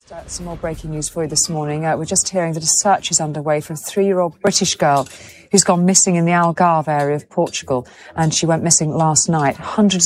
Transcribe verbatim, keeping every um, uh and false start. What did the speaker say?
Uh, some more breaking news for you this morning. Uh, we're just hearing that a search is underway for a three-year-old British girl who's gone missing in the Algarve area of Portugal, and she went missing last night. Hundreds